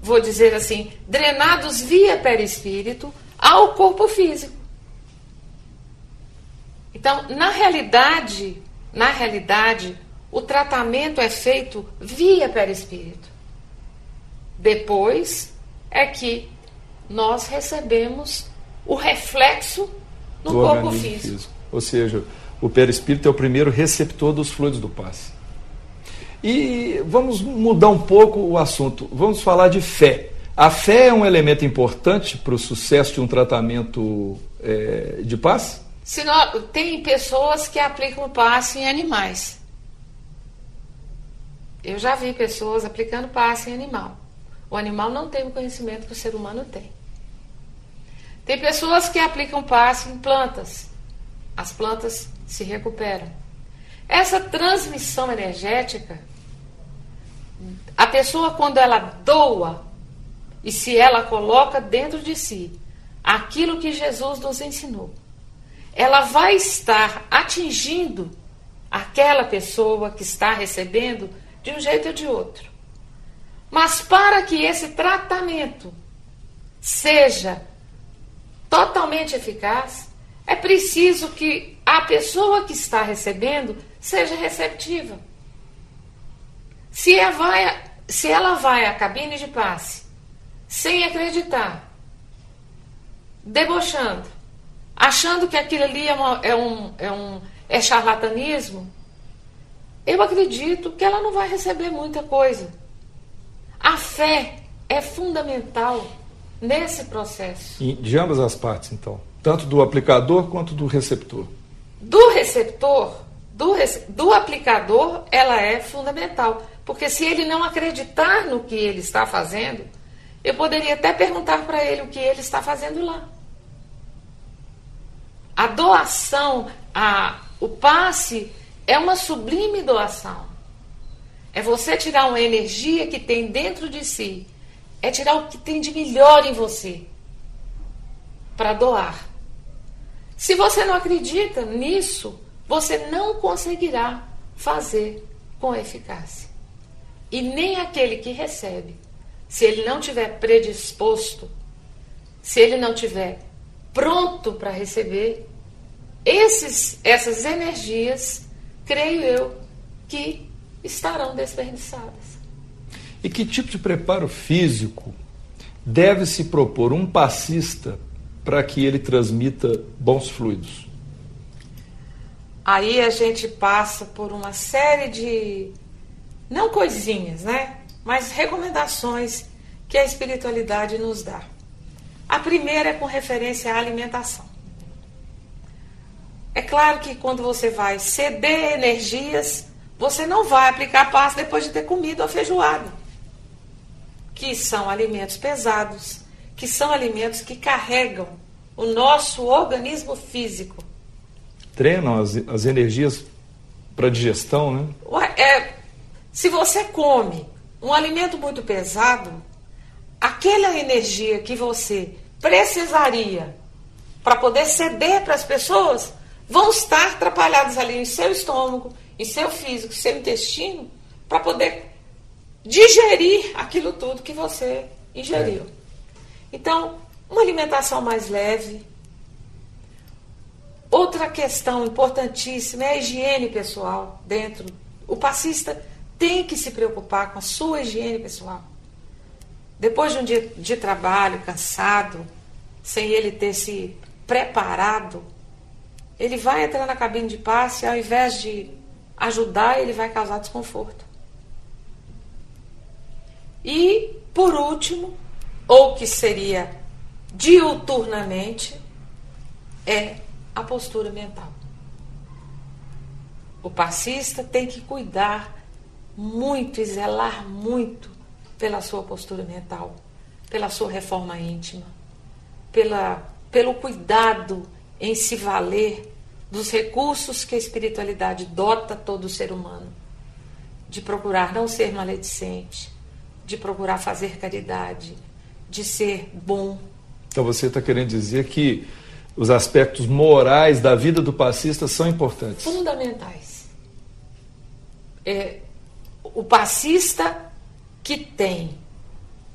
vou dizer assim, drenados via perispírito ao corpo físico. Então, na realidade, o tratamento é feito via perispírito. Depois é que nós recebemos o reflexo no corpo físico. Ou seja, o perispírito é o primeiro receptor dos fluidos do passe. E vamos mudar um pouco o assunto. Vamos falar de fé. A fé é um elemento importante para o sucesso de um tratamento de passe? Tem pessoas que aplicam passe em animais. Eu já vi pessoas aplicando passe em animal. O animal não tem o conhecimento que o ser humano tem. Tem pessoas que aplicam passe em plantas. As plantas se recuperam. Essa transmissão energética, a pessoa, quando ela doa, e se ela coloca dentro de si aquilo que Jesus nos ensinou, ela vai estar atingindo aquela pessoa que está recebendo de um jeito ou de outro. Mas para que esse tratamento seja totalmente eficaz, é preciso que a pessoa que está recebendo seja receptiva. Se ela vai à cabine de passe sem acreditar, debochando, achando que aquilo ali é charlatanismo, eu acredito que ela não vai receber muita coisa. A fé é fundamental nesse processo. E de ambas as partes, então? Tanto do aplicador quanto do receptor? Do receptor, do aplicador, ela é fundamental. Porque se ele não acreditar no que ele está fazendo, eu poderia até perguntar para ele o que ele está fazendo lá. A doação, o passe é uma sublime doação. É você tirar uma energia que tem dentro de si. É tirar o que tem de melhor em você para doar. Se você não acredita nisso, você não conseguirá fazer com eficácia. E nem aquele que recebe, se ele não tiver predisposto, se ele não tiver pronto para receber, essas energias, creio eu, que estarão desperdiçadas. E que tipo de preparo físico deve se propor um passista para que ele transmita bons fluidos? Aí a gente passa por uma série de, não coisinhas, né? Mas recomendações que a espiritualidade nos dá. A primeira é com referência à alimentação. É claro que quando você vai ceder energias, você não vai aplicar passe depois de ter comido a feijoada, que são alimentos pesados, que são alimentos que carregam o nosso organismo físico. Treinam as energias para digestão, né? Se você come um alimento muito pesado, aquela energia que você precisaria para poder ceder para as pessoas vão estar atrapalhadas ali em seu estômago, em seu físico, seu intestino, para poder digerir aquilo tudo que você ingeriu. Então, uma alimentação mais leve. Outra questão importantíssima é a higiene pessoal dentro. O passista tem que se preocupar com a sua higiene pessoal. Depois de um dia de trabalho, cansado, sem ele ter se preparado, ele vai entrar na cabine de passe, ao invés de ajudar, ele vai causar desconforto. E, por último, ou que seria diuturnamente, é a postura mental. O passista tem que cuidar muito e zelar muito pela sua postura mental, pela sua reforma íntima, pelo cuidado em se valer dos recursos que a espiritualidade dota todo ser humano, de procurar não ser maledicente, de procurar fazer caridade, de ser bom. Então você está querendo dizer que os aspectos morais da vida do passista são importantes? Fundamentais. O passista que tem